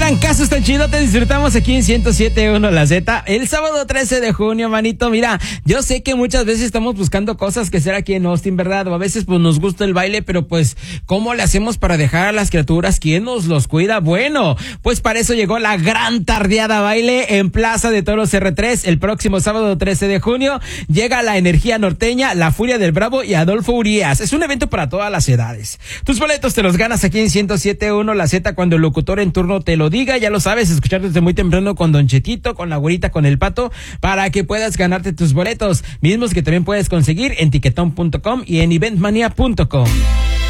Trancazo tan chido, te disfrutamos aquí en 107.1 La Z. El sábado 13 de junio, manito, mira, yo sé que muchas veces estamos buscando cosas que hacer aquí en Austin, ¿verdad? O a veces pues nos gusta el baile, pero pues, ¿cómo le hacemos para dejar a las criaturas? ¿Quién nos los cuida? Bueno, pues para eso llegó la gran tardeada baile en Plaza de Toros R3 el próximo sábado 13 de junio. Llega la Energía Norteña, la Furia del Bravo y Adolfo Urias. Es un evento para todas las edades. Tus boletos te los ganas aquí en 107.1 La Z cuando el locutor en turno te lo diga, ya lo sabes, escuchar desde muy temprano con Don Chetito, con la güerita, con el Pato, para que puedas ganarte tus boletos, mismos que también puedes conseguir en tiquetón.com y en eventmania.com.